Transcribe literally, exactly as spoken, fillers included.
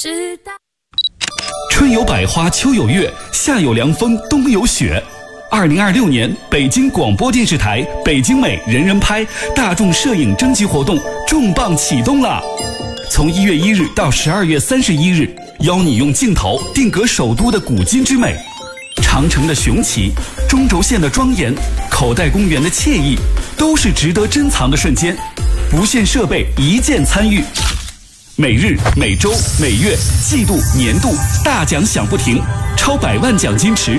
知道。 春有百花，秋有月，夏有凉风，冬有雪。二零二六年北京广播电视台北京美人人拍大众摄影征集活动重磅启动了，从一月一日到十二月三十一日，邀你用镜头定格首都的古今之美，长城的雄奇，中轴线的庄严，口袋公园的惬意，都是值得珍藏的瞬间。不限设备，一键参与。每日、每周、每月、季度、年度大奖响不停，超百万奖金池。